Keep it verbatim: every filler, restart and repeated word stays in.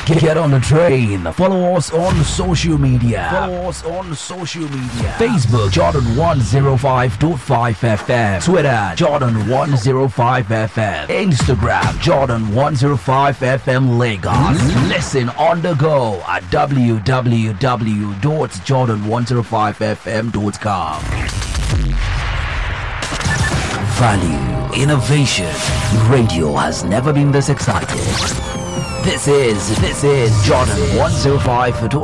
Get on the train. Follow us on social media. Follow us on social media. Facebook Jordan one oh five point five F M. Twitter Jordan one oh five F M. Instagram Jordan one oh five F M Lagos. Listen on the go at w w w dot jordan one oh five f m dot com. Value, innovation. Radio has never been this excited. This is, this is Jordan one oh five